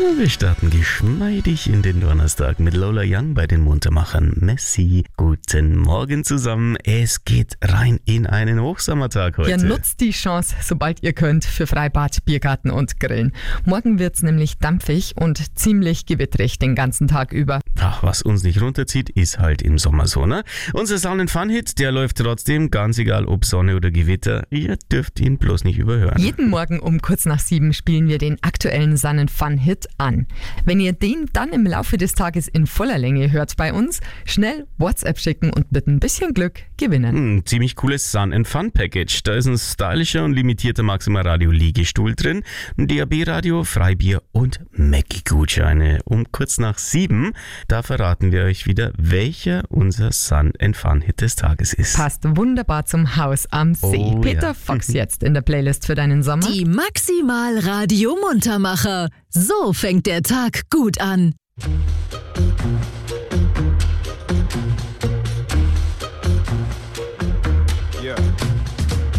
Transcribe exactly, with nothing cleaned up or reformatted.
Wir starten geschmeidig in den Donnerstag mit Lola Young bei den Muntermachern. Messi, guten Morgen zusammen. Es geht rein in einen Hochsommertag heute. Ja, nutzt die Chance, sobald ihr könnt, für Freibad, Biergarten und Grillen. Morgen wird's nämlich dampfig und ziemlich gewitterig den ganzen Tag über. Ach, was uns nicht runterzieht, ist halt im Sommer so, ne? Unser Sun and Fun Hit, der läuft trotzdem, ganz egal ob Sonne oder Gewitter. Ihr dürft ihn bloß nicht überhören. Jeden Morgen um kurz nach sieben spielen wir den aktuellen Sun and Fun Hit an. Wenn ihr den dann im Laufe des Tages in voller Länge hört bei uns, schnell WhatsApp schicken und mit ein bisschen Glück gewinnen. Hm, ziemlich cooles Sun and Fun Package. Da ist ein stylischer und limitierter Maxima Radio Liegestuhl drin, ein D A B Radio, Freibier und Mackie-Gutscheine. Um kurz nach sieben, da verraten wir euch wieder, welcher unser Sun and Fun Hit des Tages ist. Passt wunderbar zum Haus am See. Oh, Peter ja. Fox jetzt in der Playlist für deinen Sommer. Die Maximal Radio Muntermacher. So fängt der Tag gut an.